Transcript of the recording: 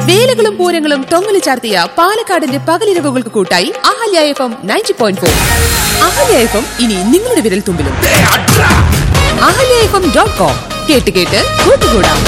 വേലകളും പൂരങ്ങളും തൊങ്ങലു ചാർത്തിയ പാലക്കാടിന്റെ പകലിരവുകൾക്ക് കൂട്ടായി അഹല്യ FM 90.4. അഹല്യ FM ഇനി നിങ്ങളുടെ വിരൽ തുമ്പിലും. ahlyafm.com കേട്ട് കൂട്ടുകൂടാം.